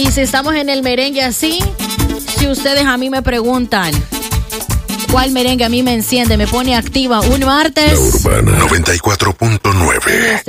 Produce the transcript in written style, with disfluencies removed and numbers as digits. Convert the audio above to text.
Y si estamos en el merengue así, si ustedes a mí me preguntan cuál merengue a mí me enciende, me pone activa un martes. La Urbana 94.9.